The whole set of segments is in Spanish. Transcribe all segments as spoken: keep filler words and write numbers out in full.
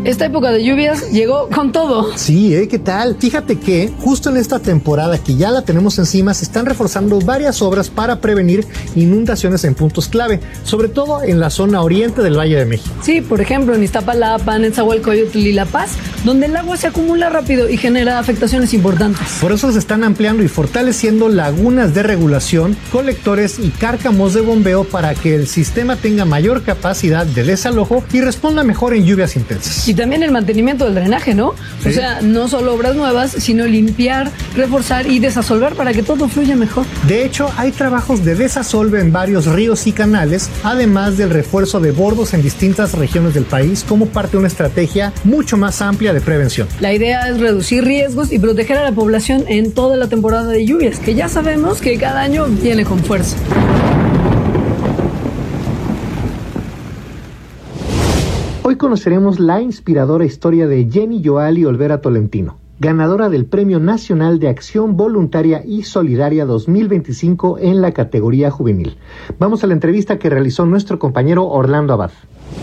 Esta época de lluvias llegó con todo. Sí, ¿eh? ¿Qué tal? Fíjate que justo en esta temporada que ya la tenemos encima se están reforzando varias obras para prevenir inundaciones en puntos clave, sobre todo en la zona oriente del Valle de México. Sí, por ejemplo en Iztapalapa, Nezahualcóyotl y La Paz, donde el agua se acumula rápido y genera afectaciones importantes. Por eso se están ampliando y fortaleciendo lagunas de regulación, colectores y cárcamos de bombeo para que el sistema tenga mayor capacidad de desalojo y responda mejor en lluvias intensas. Y también el mantenimiento del drenaje, ¿no? Sí. O sea, no solo obras nuevas, sino limpiar, reforzar y desasolvar para que todo fluya mejor. De hecho, hay trabajos de desasolve en varios ríos y canales, además del refuerzo de bordos en distintas regiones del país como parte de una estrategia mucho más amplia de prevención. La idea es reducir riesgos y proteger a la población en toda la temporada de lluvias, que ya sabemos que cada año viene con fuerza. Hoy conoceremos la inspiradora historia de Jenny Yoali Olvera Tolentino, ganadora del Premio Nacional de Acción Voluntaria y Solidaria dos mil veinticinco en la categoría juvenil. Vamos a la entrevista que realizó nuestro compañero Orlando Abad.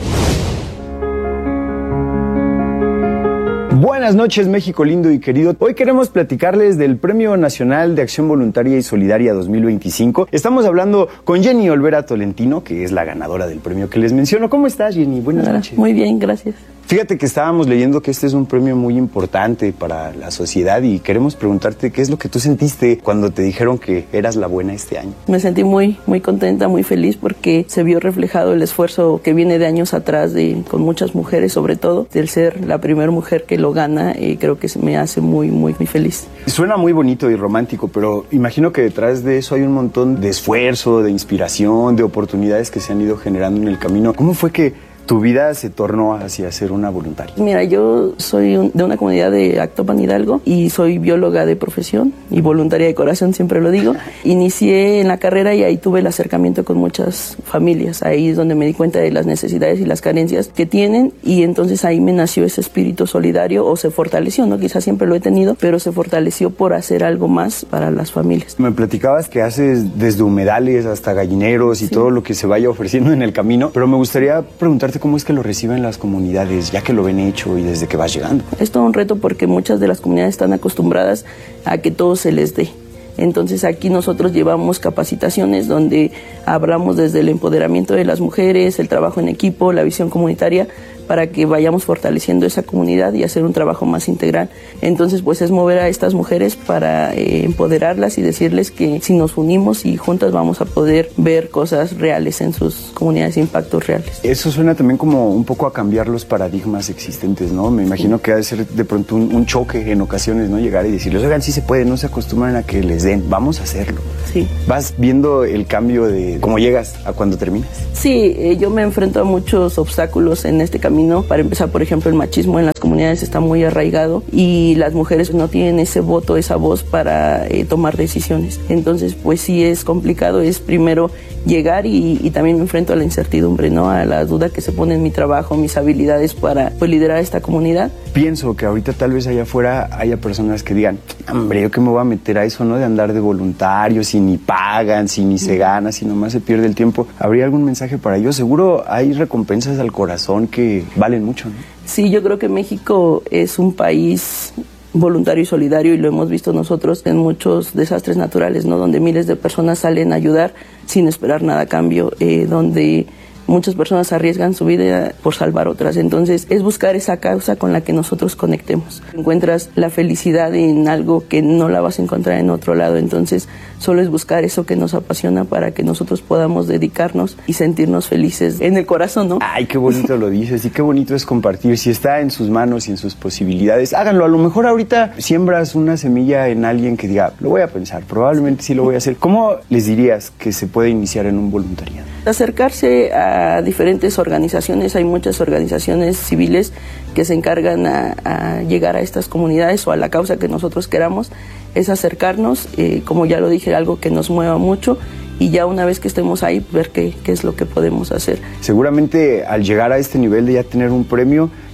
Buenas noches, México lindo y querido. Hoy queremos platicarles del Premio Nacional de Acción Voluntaria y Solidaria dos mil veinticinco. Estamos hablando con Jenny Olvera Tolentino, que es la ganadora del premio que les menciono. ¿Cómo estás, Jenny? Buenas Hola, noches. Muy bien, gracias. Fíjate que estábamos leyendo que este es un premio muy importante para la sociedad y queremos preguntarte qué es lo que tú sentiste cuando te dijeron que eras la buena este año. Me sentí muy, muy contenta, muy feliz porque se vio reflejado el esfuerzo que viene de años atrás de, con muchas mujeres, sobre todo, del ser la primera mujer que lo gana, y creo que me hace muy, muy, muy feliz. Suena muy bonito y romántico, pero imagino que detrás de eso hay un montón de esfuerzo, de inspiración, de oportunidades que se han ido generando en el camino. ¿Cómo fue que tu vida se tornó hacia ser una voluntaria? Mira, yo soy un, de una comunidad de Actopan, Hidalgo, y soy bióloga de profesión y voluntaria de corazón, siempre lo digo. Inicié en la carrera y ahí tuve el acercamiento con muchas familias. Ahí es donde me di cuenta de las necesidades y las carencias que tienen, y entonces ahí me nació ese espíritu solidario, o se fortaleció, ¿no? Quizás siempre lo he tenido, pero se fortaleció por hacer algo más para las familias. Me platicabas que haces desde humedales hasta gallineros y sí, todo lo que se vaya ofreciendo en el camino, pero me gustaría preguntarte cómo es que lo reciben las comunidades, ya que lo ven hecho y desde que vas llegando. Es todo un reto porque muchas de las comunidades están acostumbradas a que todo se les dé. Entonces aquí nosotros llevamos capacitaciones donde hablamos desde el empoderamiento de las mujeres, el trabajo en equipo, la visión comunitaria, para que vayamos fortaleciendo esa comunidad y hacer un trabajo más integral. Entonces, pues es mover a estas mujeres para eh, empoderarlas y decirles que si nos unimos y juntas vamos a poder ver cosas reales en sus comunidades, impactos reales. Eso suena también como un poco a cambiar los paradigmas existentes, ¿no? Me imagino que ha de ser de pronto un, un choque en ocasiones, ¿no? Llegar y decirles, oigan, sí se puede, no se acostumbran a que les den, vamos a hacerlo. Sí. ¿Vas viendo el cambio de cómo llegas a cuando terminas? Sí, eh, yo me enfrento a muchos obstáculos en este camino. Para empezar, por ejemplo, el machismo en las comunidades está muy arraigado y las mujeres no tienen ese voto, esa voz para eh, tomar decisiones. Entonces, pues sí es complicado, es primero llegar y, y también me enfrento a la incertidumbre, ¿no? A la duda que se pone en mi trabajo, mis habilidades para pues, liderar esta comunidad. Pienso que ahorita tal vez allá afuera haya personas que digan, hombre, ¿yo qué me voy a meter a eso, no? De andar de voluntario, si ni pagan, si ni se gana, si nomás se pierde el tiempo. ¿Habría algún mensaje para ellos? Seguro hay recompensas al corazón que valen mucho, ¿no? Sí, yo creo que México es un país voluntario y solidario, y lo hemos visto nosotros en muchos desastres naturales, ¿no? Donde miles de personas salen a ayudar sin esperar nada a cambio, eh, donde muchas personas arriesgan su vida por salvar otras. Entonces es buscar esa causa con la que nosotros conectemos. Encuentras la felicidad en algo que no la vas a encontrar en otro lado. Entonces solo es buscar eso que nos apasiona para que nosotros podamos dedicarnos y sentirnos felices en el corazón, ¿no? Ay, qué bonito lo dices y qué bonito es compartir. Si está en sus manos y en sus posibilidades, háganlo. A lo mejor ahorita siembras una semilla en alguien que diga, lo voy a pensar, probablemente sí lo voy a hacer. ¿Cómo les dirías que se puede iniciar en un voluntariado? Acercarse a diferentes organizaciones. Hay muchas organizaciones civiles que se encargan a, a llegar a estas comunidades o a la causa que nosotros queramos. Es acercarnos, eh, como ya lo dije, algo que nos mueva mucho, y ya una vez que estemos ahí, ver qué, qué es lo que podemos hacer. Seguramente al llegar a este nivel de ya tener un premio,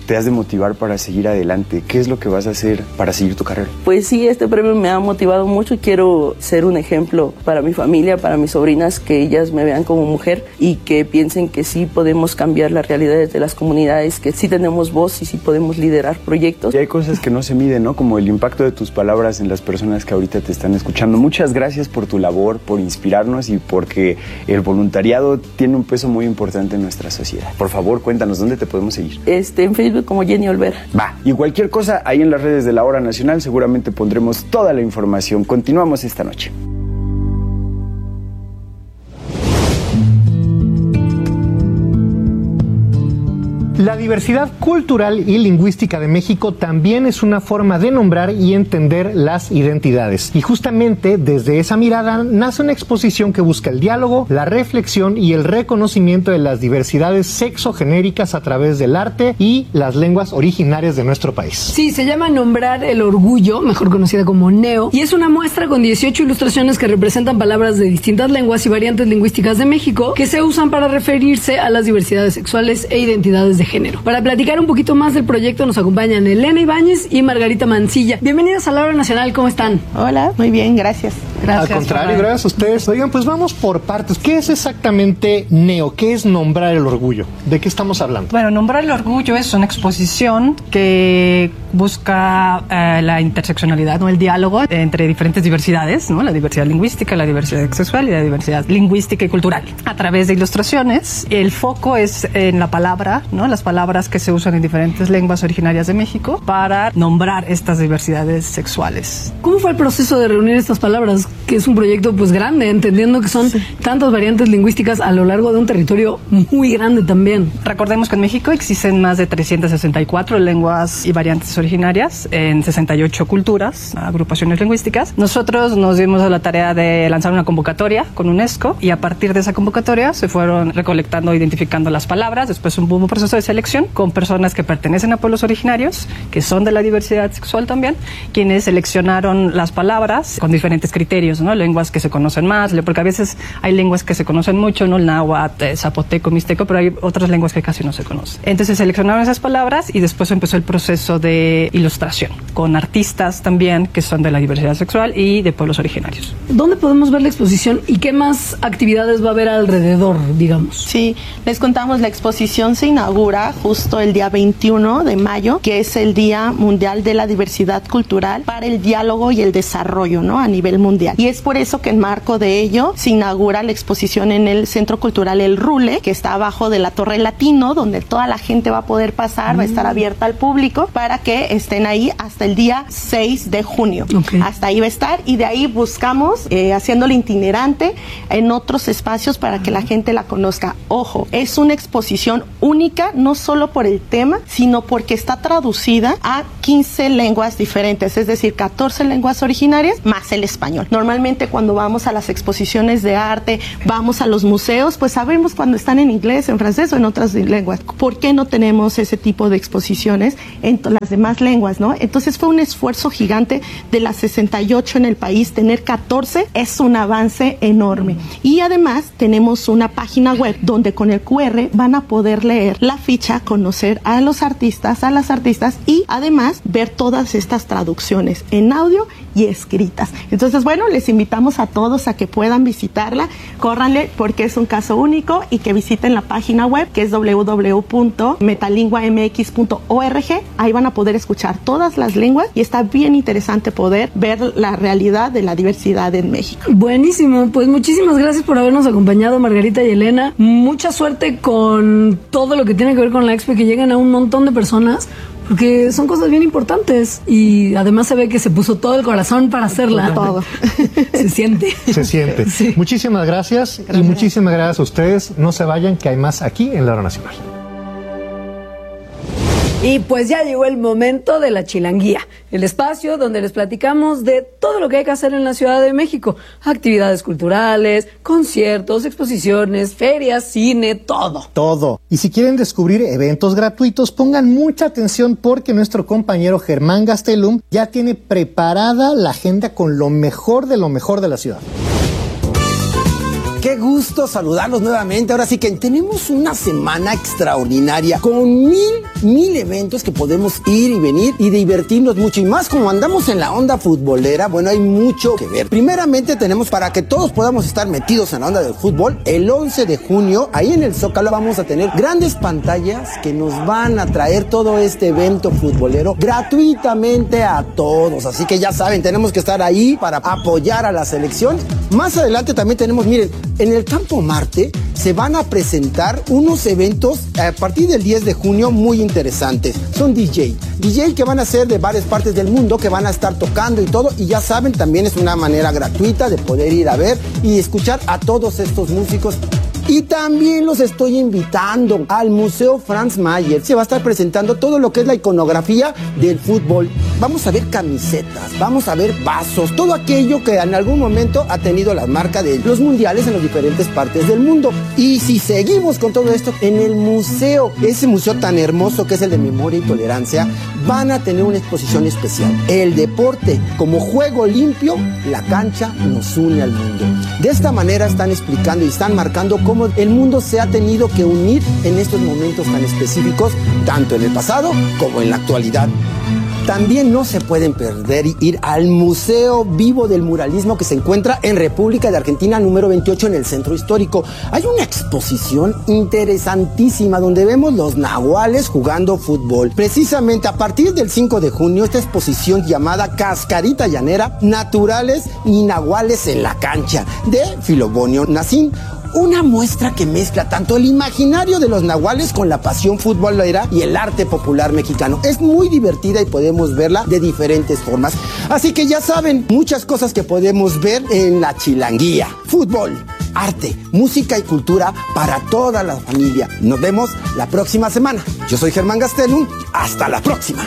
te has de motivar para seguir adelante? ¿Qué es lo que vas a hacer para seguir tu carrera? Pues sí, este premio me ha motivado mucho. Quiero ser un ejemplo para mi familia, para mis sobrinas, que ellas me vean como mujer y que piensen que sí podemos cambiar las realidades de las comunidades, que sí tenemos voz y sí podemos liderar proyectos. Y hay cosas que no se miden, ¿no? Como el impacto de tus palabras en las personas que ahorita te están escuchando. Muchas gracias por tu labor, por inspirarnos y porque el voluntariado tiene un peso muy importante en nuestra sociedad. Por favor, cuéntanos, ¿dónde te podemos seguir? Este, en Facebook como Jenny Olvera. Va, y cualquier cosa, ahí en las redes de La Hora Nacional seguramente pondremos toda la información. Continuamos esta noche. La diversidad cultural y lingüística de México también es una forma de nombrar y entender las identidades. Y justamente desde esa mirada nace una exposición que busca el diálogo, la reflexión y el reconocimiento de las diversidades sexogenéricas a través del arte y las lenguas originarias de nuestro país. Sí, se llama Nombrar el Orgullo, mejor conocida como NEO, y es una muestra con dieciocho ilustraciones que representan palabras de distintas lenguas y variantes lingüísticas de México que se usan para referirse a las diversidades sexuales e identidades de género. Para platicar un poquito más del proyecto nos acompañan Elena Ibáñez y Margarita Mancilla. Bienvenidas a La Hora Nacional, ¿cómo están? Hola, muy bien, gracias. Gracias. Al contrario, gracias a ustedes. Oigan, pues vamos por partes. ¿Qué es exactamente NEO? ¿Qué es Nombrar el Orgullo? ¿De qué estamos hablando? Bueno, Nombrar el Orgullo es una exposición que busca eh, la interseccionalidad, ¿no? El diálogo entre diferentes diversidades, ¿no? La diversidad lingüística, la diversidad sexual y la diversidad lingüística y cultural. A través de ilustraciones, el foco es en la palabra, ¿no? Las palabras que se usan en diferentes lenguas originarias de México para nombrar estas diversidades sexuales. ¿Cómo fue el proceso de reunir estas palabras? Que es un proyecto pues grande, entendiendo que son sí. tantas variantes lingüísticas a lo largo de un territorio muy grande también. Recordemos que en México existen más de trescientas sesenta y cuatro lenguas y variantes originarias en sesenta y ocho culturas, agrupaciones lingüísticas. Nosotros nos dimos a la tarea de lanzar una convocatoria con UNESCO y a partir de esa convocatoria se fueron recolectando e identificando las palabras. Después hubo un proceso de selección con personas que pertenecen a pueblos originarios, que son de la diversidad sexual también, quienes seleccionaron las palabras con diferentes criterios, ¿no? Lenguas que se conocen más, porque a veces hay lenguas que se conocen mucho, ¿no? El náhuatl, zapoteco, mixteco, pero hay otras lenguas que casi no se conocen. Entonces seleccionaron esas palabras y después empezó el proceso de ilustración, con artistas también que son de la diversidad sexual y de pueblos originarios. ¿Dónde podemos ver la exposición y qué más actividades va a haber alrededor, digamos? Sí, les contamos, la exposición se inaugura justo el día veintiuno de mayo, que es el Día Mundial de la Diversidad Cultural para el Diálogo y el Desarrollo, ¿no? A nivel mundial. Y es por eso que en marco de ello se inaugura la exposición en el Centro Cultural El Rule, que está abajo de la Torre Latino, donde toda la gente va a poder pasar, mm. va a estar abierta al público para que estén ahí hasta el día seis de junio. Okay. Hasta ahí va a estar y de ahí buscamos, eh, haciéndolo itinerante en otros espacios para que la gente la conozca. Ojo, es una exposición única, no solo por el tema, sino porque está traducida a quince lenguas diferentes, es decir, catorce lenguas originarias más el español. Normalmente cuando vamos a las exposiciones de arte, vamos a los museos, pues sabemos cuando están en inglés, en francés o en otras lenguas. ¿Por qué no tenemos ese tipo de exposiciones en las demás lenguas, no? Entonces fue un esfuerzo gigante de las sesenta y ocho en el país, tener catorce es un avance enorme. Y además tenemos una página web donde con el cu erre van a poder leer la ficha, conocer a los artistas, a las artistas y además ver todas estas traducciones en audio y escritas. Entonces, bueno, les invitamos a todos a que puedan visitarla, córranle porque es un caso único y que visiten la página web que es doble u doble u doble u punto metalingua eme equis punto org. Ahí van a poder escuchar todas las lenguas y está bien interesante poder ver la realidad de la diversidad en México. Buenísimo, pues muchísimas gracias por habernos acompañado, Margarita y Elena. Mucha suerte con todo lo que tiene que ver con la expo, que lleguen a un montón de personas, porque son cosas bien importantes y además se ve que se puso todo el corazón para hacerla. Todo. Se siente. Se siente. Sí. Muchísimas gracias, gracias y muchísimas gracias a ustedes. No se vayan, que hay más aquí en La Hora Nacional. Y pues ya llegó el momento de la Chilanguía, el espacio donde les platicamos de todo lo que hay que hacer en la Ciudad de México. Actividades culturales, conciertos, exposiciones, ferias, cine, todo. Todo. Y si quieren descubrir eventos gratuitos, pongan mucha atención porque nuestro compañero Germán Gastelum ya tiene preparada la agenda con lo mejor de lo mejor de la ciudad. qué gusto saludarlos nuevamente. Ahora sí que tenemos una semana extraordinaria con mil, mil eventos que podemos ir y venir y divertirnos mucho. Y más como andamos en la onda futbolera, bueno, hay mucho que ver. Primeramente tenemos, para que todos podamos estar metidos en la onda del fútbol, el once de junio, ahí en el Zócalo vamos a tener grandes pantallas que nos van a traer todo este evento futbolero gratuitamente a todos. Así que ya saben, tenemos que estar ahí para apoyar a la selección. Más adelante también tenemos, miren, en el Campo Marte se van a presentar unos eventos a partir del diez de junio muy interesantes. Son D J, D J que van a ser de varias partes del mundo, que van a estar tocando y todo, y ya saben, también es una manera gratuita de poder ir a ver y escuchar a todos estos músicos. Y también los estoy invitando al Museo Franz Mayer. Se va a estar presentando todo lo que es la iconografía del fútbol. Vamos a ver camisetas, vamos a ver vasos, todo aquello que en algún momento ha tenido la marca de los mundiales en las diferentes partes del mundo. Y si seguimos con todo esto, en el museo, ese museo tan hermoso que es el de Memoria y Tolerancia, van a tener una exposición especial. El deporte como juego limpio, la cancha nos une al mundo. De esta manera están explicando y están marcando cómo el mundo se ha tenido que unir en estos momentos tan específicos, tanto en el pasado como en la actualidad. También no se pueden perder ir al Museo Vivo del Muralismo, que se encuentra en República de Argentina número veintiocho en el Centro Histórico. Hay una exposición interesantísima donde vemos los nahuales jugando fútbol. Precisamente a partir del cinco de junio, esta exposición llamada Cascarita Llanera, Naturales y Nahuales en la Cancha, de Filobonio Nacín. Una muestra que mezcla tanto el imaginario de los nahuales con la pasión futbolera y el arte popular mexicano. Es muy divertida y podemos verla de diferentes formas. Así que ya saben, muchas cosas que podemos ver en la Chilanguía. Fútbol, arte, música y cultura para toda la familia. Nos vemos la próxima semana. Yo soy Germán Gastelum. Hasta la próxima.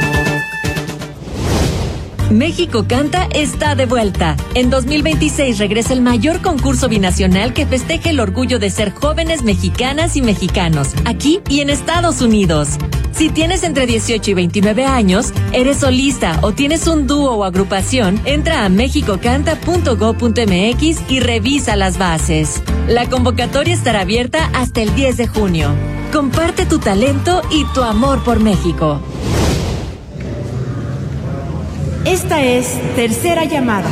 México Canta está de vuelta. En dos mil veintiséis regresa el mayor concurso binacional que festeje el orgullo de ser jóvenes mexicanas y mexicanos, aquí y en Estados Unidos. Si tienes entre dieciocho y veintinueve años, eres solista o tienes un dúo o agrupación, entra a mexico canta punto gob punto eme equis y revisa las bases. La convocatoria estará abierta hasta el diez de junio. Comparte tu talento y tu amor por México. Esta es Tercera Llamada.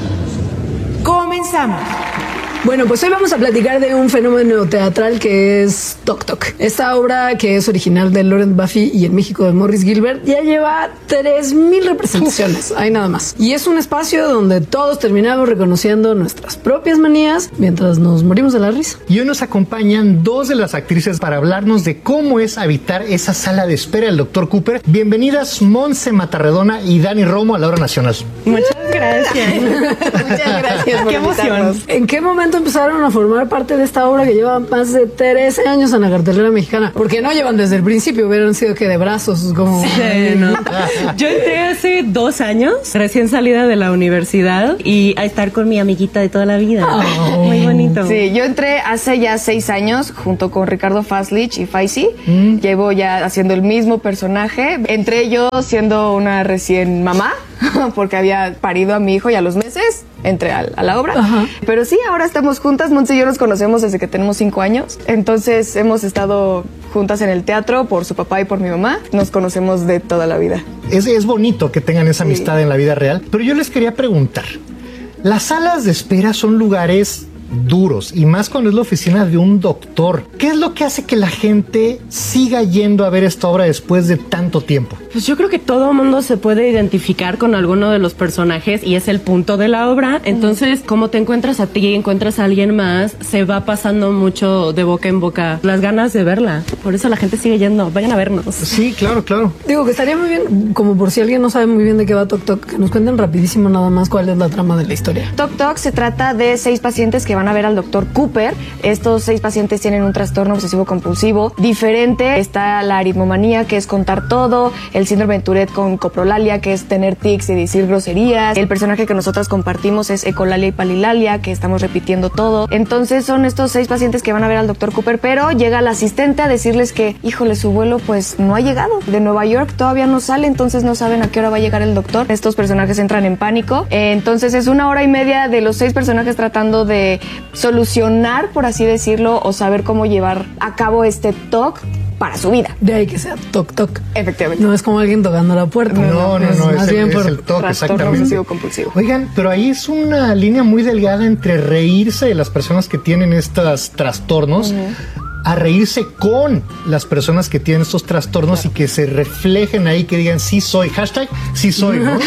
Comenzamos. Bueno, pues hoy vamos a platicar de un fenómeno teatral que es Toc Toc. Esta obra, que es original de Laurent Baffy y en México de Morris Gilbert, ya lleva tres mil representaciones. Hay nada más. Y es un espacio donde todos terminamos reconociendo nuestras propias manías mientras nos morimos de la risa. Y hoy nos acompañan dos de las actrices para hablarnos de cómo es habitar esa sala de espera del doctor Cooper. Bienvenidas Montse Matarredona y Dani Romo a la Hora Nacional. Muchas gracias. Muchas gracias por Qué emoción. ¿En qué momento empezaron a formar parte de esta obra que lleva más de trece años en la cartelera mexicana? Porque no llevan desde el principio, hubieran sido que de brazos, como... Sí, no. Yo entré hace dos años, recién salida de la universidad, y a estar con mi amiguita de toda la vida. Oh. Muy bonito. Sí, yo entré hace ya seis años junto con Ricardo Faslich y Faisy. Mm. Llevo ya haciendo el mismo personaje. Entré yo siendo una recién mamá, porque había parido a mi hijo y a los meses entré a, a la obra. Ajá. Pero sí, ahora estamos juntas. Montse y yo nos conocemos desde que tenemos cinco años. Entonces hemos estado juntas en el teatro por su papá y por mi mamá. Nos conocemos de toda la vida. Es, es bonito que tengan esa amistad sí. en la vida real. Pero yo les quería preguntar, las salas de espera son lugares duros, y más cuando es la oficina de un doctor. ¿Qué es lo que hace que la gente siga yendo a ver esta obra después de tanto tiempo? Pues yo creo que todo el mundo se puede identificar con alguno de los personajes y es el punto de la obra. Entonces, como te encuentras a ti y encuentras a alguien más, se va pasando mucho de boca en boca las ganas de verla. Por eso la gente sigue yendo. Vayan a vernos. Sí, claro, claro. Digo que estaría muy bien, como por si alguien no sabe muy bien de qué va Toc Toc, que nos cuenten rapidísimo nada más cuál es la trama de la historia. Toc Toc se trata de seis pacientes que van a ver al doctor Cooper. Estos seis pacientes tienen un trastorno obsesivo compulsivo diferente. Está la aritmomanía, que es contar todo, el síndrome de Tourette con coprolalia, que es tener tics y decir groserías. El personaje que nosotras compartimos es ecolalia y palilalia, que estamos repitiendo todo. Entonces son estos seis pacientes que van a ver al doctor Cooper, pero llega el asistente a decirles que, híjole, su vuelo pues no ha llegado de Nueva York, todavía no sale, entonces no saben a qué hora va a llegar el doctor. Estos personajes entran en pánico. Entonces es una hora y media de los seis personajes tratando de solucionar, por así decirlo, o saber cómo llevar a cabo este T O C para su vida. De ahí que sea toc toc. Efectivamente. No es como alguien tocando la puerta. No, no, no, no es, el, es el T O C, exactamente. Compulsivo. Oigan, pero ahí es una línea muy delgada entre reírse de las personas que tienen estos trastornos, uh-huh, a reírse con las personas que tienen estos trastornos, claro, y que se reflejen ahí, que digan sí soy, hashtag sí soy, ¿no?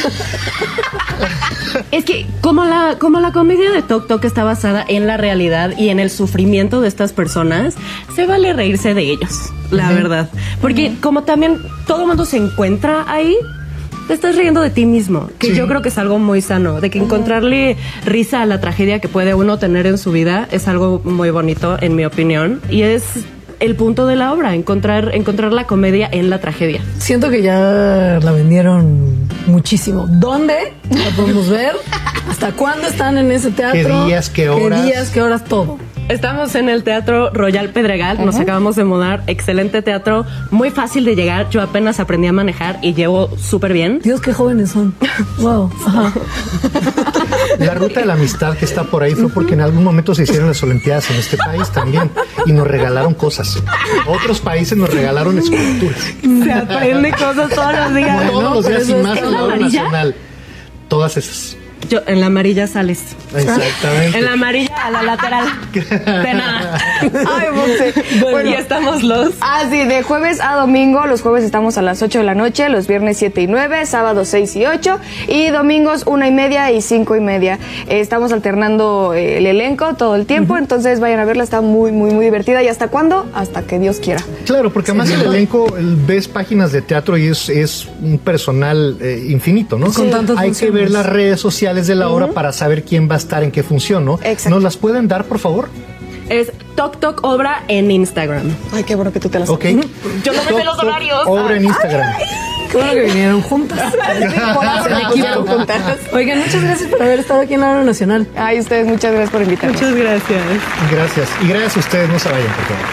Es que como la, como la comedia de Tok Tok está basada en la realidad y en el sufrimiento de estas personas, se vale reírse de ellos, la uh-huh, verdad. Porque uh-huh, como también todo el mundo se encuentra ahí, te estás riendo de ti mismo, que sí, yo creo que es algo muy sano, de que encontrarle risa a la tragedia que puede uno tener en su vida es algo muy bonito, en mi opinión, y es el punto de la obra, encontrar, encontrar la comedia en la tragedia. Siento que ya la vendieron muchísimo. ¿Dónde la podemos ver? ¿Hasta cuándo están en ese teatro? ¿Qué días, qué horas? ¿Qué días, qué horas, todo? Estamos en el Teatro Royal Pedregal, uh-huh, nos acabamos de mudar, excelente teatro, muy fácil de llegar, yo apenas aprendí a manejar y llevo súper bien. Dios, qué jóvenes son. Wow. Ajá. La ruta de la amistad que está por ahí fue porque en algún momento se hicieron las Olimpiadas en este país también y nos regalaron cosas. Otros países nos regalaron esculturas. Se aprende cosas todos los días. Bueno, todos los días y más en la hora amarilla nacional. Todas esas. Yo, en la amarilla sales. Exactamente. En la amarilla a la lateral. De nada. Ay, Monse. Bueno, ya estamos los. Ah, sí, de jueves a domingo. Los jueves estamos a las ocho de la noche, los viernes siete y nueve, sábados seis y ocho, y domingos una y media y cinco y media. Eh, estamos alternando eh, el elenco todo el tiempo, uh-huh, entonces vayan a verla, está muy, muy, muy divertida. ¿Y hasta cuándo? Hasta que Dios quiera. Claro, porque además sí, el elenco, el, ves páginas de teatro y es, es un personal eh, infinito, ¿no? Sí. Con tantas Hay funciones. que ver las redes sociales de la obra, uh-huh, para saber quién va a estar en qué función, ¿no? Exacto. ¿Nos las pueden dar, por favor? Es Tok Tok Obra en Instagram. Ay, qué bueno que tú te las... Ok. Yo no me sé los horarios. Obra en Instagram. Ay, qué bueno que vinieron juntas. Sí, juntas. Oigan, muchas gracias por haber estado aquí en la Hora Nacional. Ay, ustedes, muchas gracias por invitarme. Muchas gracias. Gracias. Y gracias a ustedes, no se vayan, por favor.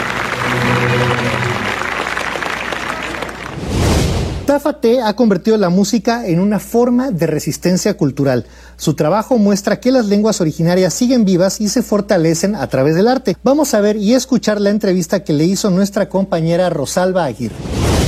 Táfate ha convertido la música en una forma de resistencia cultural. Su trabajo muestra que las lenguas originarias siguen vivas y se fortalecen a través del arte. Vamos a ver y escuchar la entrevista que le hizo nuestra compañera Rosalba Aguirre.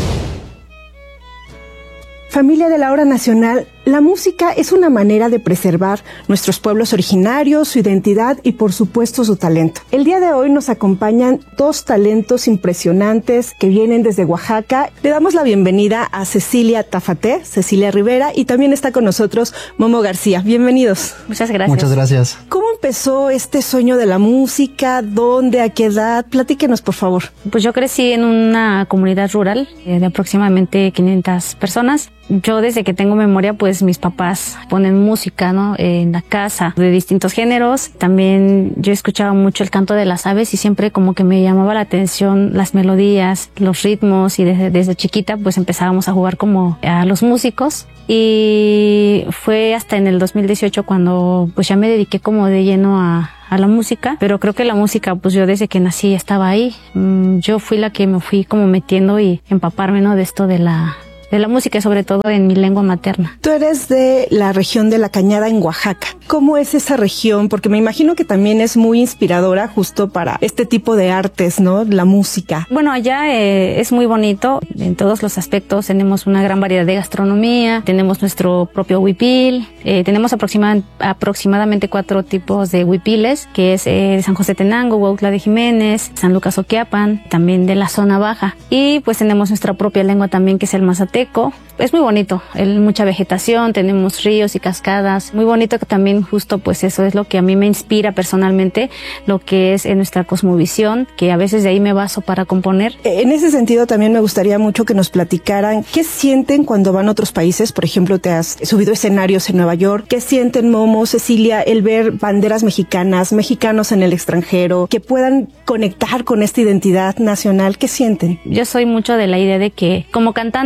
Familia de la Hora Nacional, la música es una manera de preservar nuestros pueblos originarios, su identidad y por supuesto su talento. El día de hoy nos acompañan dos talentos impresionantes que vienen desde Oaxaca. Le damos la bienvenida a Cecilia Táfate, Cecilia Rivera, y también está con nosotros Momo García. Bienvenidos. Muchas gracias. Muchas gracias. ¿Cómo empezó este sueño de la música? ¿Dónde? ¿A qué edad? Platíquenos, por favor. Pues yo crecí en una comunidad rural eh, de aproximadamente quinientas personas. Yo desde que tengo memoria, pues mis papás ponen música, ¿no? En la casa de distintos géneros. También yo escuchaba mucho el canto de las aves y siempre como que me llamaba la atención las melodías, los ritmos, y desde, desde chiquita pues empezábamos a jugar como a los músicos. Y fue hasta en el dos mil dieciocho cuando pues ya me dediqué como de lleno a a la música, pero creo que la música, pues yo desde que nací estaba ahí. Yo fui la que me fui como metiendo y empaparme, ¿no? De esto de la de la música, sobre todo en mi lengua materna. Tú eres de la región de La Cañada en Oaxaca. ¿Cómo es esa región? Porque me imagino que también es muy inspiradora justo para este tipo de artes, ¿no? La música. Bueno, allá eh, es muy bonito en todos los aspectos. Tenemos una gran variedad de gastronomía, tenemos nuestro propio huipil, eh, tenemos aproxima, aproximadamente cuatro tipos de huipiles, que es eh, San José Tenango, Huautla de Jiménez, San Lucas Oquiapan, también de la zona baja. Y pues tenemos nuestra propia lengua también, que es el mazateco. Es muy bonito, el, mucha vegetación, tenemos ríos y cascadas, muy bonito, que también justo pues eso es lo que a mí me inspira personalmente, lo que es en nuestra cosmovisión, que a veces de ahí me baso para componer. En ese sentido también me gustaría mucho que nos platicaran qué sienten cuando van a otros países. Por ejemplo, te has subido escenarios en Nueva York. ¿Qué sienten, Momo, Cecilia, el ver banderas mexicanas, mexicanos en el extranjero, que puedan conectar con esta identidad nacional? ¿Qué sienten? Yo soy mucho de la idea de que como cantante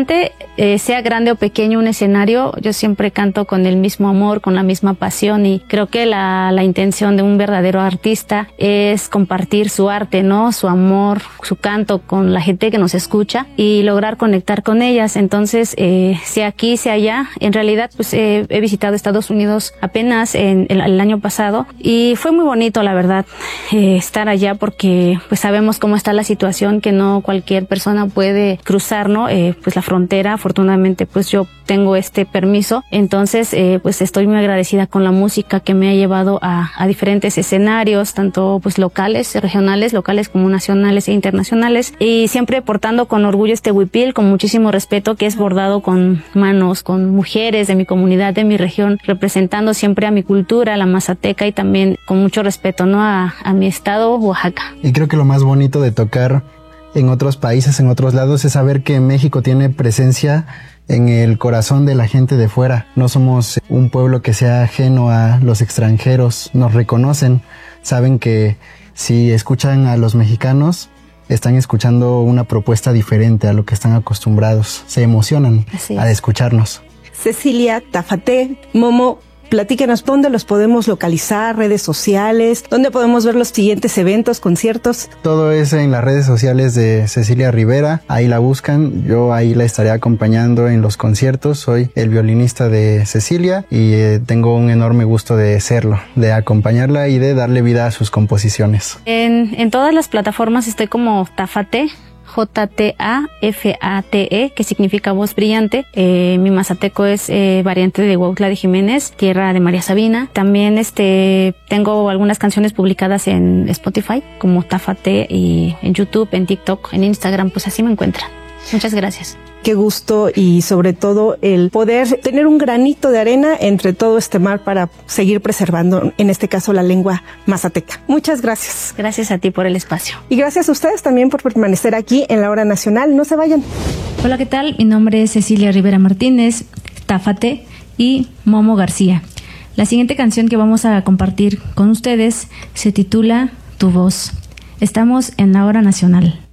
eh, sea grande o pequeño un escenario, yo siempre canto con el mismo amor, con la misma pasión, y creo que la, la intención de un verdadero artista es compartir su arte, ¿no? Su amor, su canto con la gente que nos escucha y lograr conectar con ellas. Entonces, eh, sea aquí, sea allá, en realidad pues eh, he visitado Estados Unidos apenas en el, el año pasado y fue muy bonito, la verdad, eh, estar allá porque pues sabemos cómo está la situación, que no cualquier persona puede cruzar, ¿no? Eh, pues la frontera. Afortunadamente pues yo tengo este permiso, entonces eh, pues estoy muy agradecida con la música que me ha llevado a, a diferentes escenarios, tanto pues locales, regionales, locales como nacionales e internacionales, y siempre portando con orgullo este huipil, con muchísimo respeto, que es bordado con manos, con mujeres de mi comunidad, de mi región, representando siempre a mi cultura, la mazateca, y también con mucho respeto, ¿no? a, a mi estado, Oaxaca. Y creo que lo más bonito de tocar en otros países, en otros lados, es saber que México tiene presencia en el corazón de la gente de fuera. No somos un pueblo que sea ajeno a los extranjeros, nos reconocen, saben que si escuchan a los mexicanos, están escuchando una propuesta diferente a lo que están acostumbrados, se emocionan al escucharnos. Cecilia, Tafate, Momo, platíquenos dónde los podemos localizar, redes sociales, dónde podemos ver los siguientes eventos, conciertos. Todo es en las redes sociales de Cecilia Rivera, ahí la buscan, yo ahí la estaré acompañando en los conciertos, soy el violinista de Cecilia y eh, tengo un enorme gusto de serlo, de acompañarla y de darle vida a sus composiciones. En, en todas las plataformas estoy como Tafate, J T A F A T E, que significa voz brillante. Eh, mi mazateco es eh, variante de Huautla de Jiménez, tierra de María Sabina. También este tengo algunas canciones publicadas en Spotify, como Tafate, y en YouTube, en TikTok, en Instagram, pues así me encuentran. Muchas gracias. Qué gusto, y sobre todo el poder tener un granito de arena entre todo este mar para seguir preservando, en este caso, la lengua mazateca. Muchas gracias. Gracias a ti por el espacio. Y gracias a ustedes también por permanecer aquí en la Hora Nacional. No se vayan. Hola, ¿qué tal? Mi nombre es Cecilia Rivera Martínez, Tafate y Momo García. La siguiente canción que vamos a compartir con ustedes se titula Tu Voz. Estamos en la Hora Nacional.